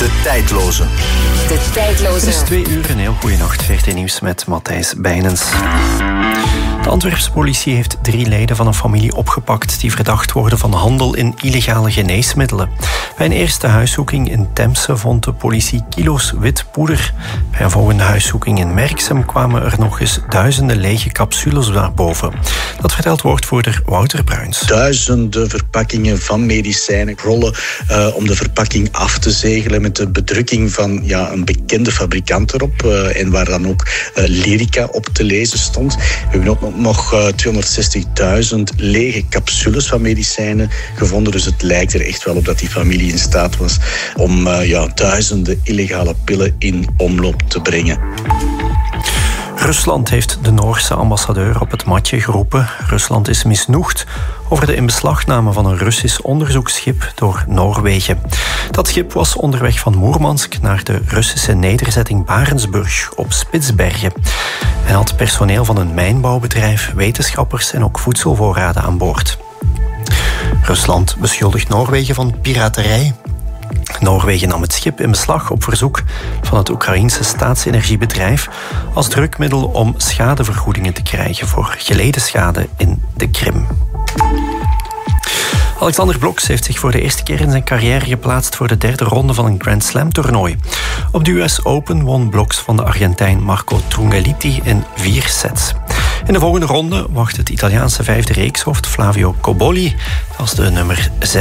De tijdloze. De tijdloze. Het is 2 uur, een heel goede nacht. VRT Nieuws met Matthijs Bijnens. De Antwerpse politie heeft 3 leden van een familie opgepakt die verdacht worden van handel in illegale geneesmiddelen. Bij een eerste huiszoeking in Temse vond de politie kilo's wit poeder. Bij een volgende huiszoeking in Merksem kwamen er nog eens duizenden lege capsules naar boven. Dat vertelt woordvoerder Wouter Bruins. Duizenden verpakkingen van medicijnen, rollen om de verpakking af te zegelen met de bedrukking van een bekende fabrikant erop en waar dan ook Lyrica op te lezen stond. We hebben ook nog 260.000 lege capsules van medicijnen gevonden. Dus het lijkt er echt wel op dat die familie in staat was om duizenden illegale pillen in omloop te brengen. Rusland heeft de Noorse ambassadeur op het matje geroepen. Rusland is misnoegd over de inbeslagname van een Russisch onderzoeksschip door Noorwegen. Dat schip was onderweg van Moermansk naar de Russische nederzetting Barentsburg op Spitsbergen en had personeel van een mijnbouwbedrijf, wetenschappers en ook voedselvoorraden aan boord. Rusland beschuldigt Noorwegen van piraterij. Noorwegen nam het schip in beslag op verzoek van het Oekraïense staatsenergiebedrijf als drukmiddel om schadevergoedingen te krijgen voor geleden schade in de Krim. Alexander Blok's heeft zich voor de eerste keer in zijn carrière geplaatst voor de 3e ronde van een Grand Slam toernooi. Op de US Open won Blok's van de Argentijn Marco Trungeliti in 4 sets. In de volgende ronde wacht het Italiaanse 5e reekshoofd Flavio Cobolli als de nummer 6.